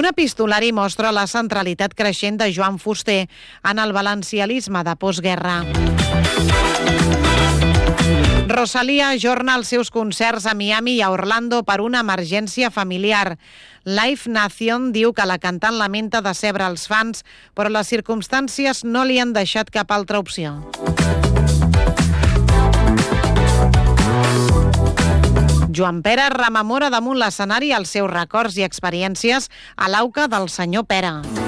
Un epistolari mostra la centralitat creixent de Joan Fuster en el valencialisme de postguerra. Rosalía ajorna els seus concerts a Miami i a Orlando per una emergència familiar. Live Nation diu que la cantant lamenta decebre els fans, però les circumstàncies no li han deixat cap altra opció. Joan Pera rememora damunt l'escenari els seus records i experiències a l'auca del senyor Pera.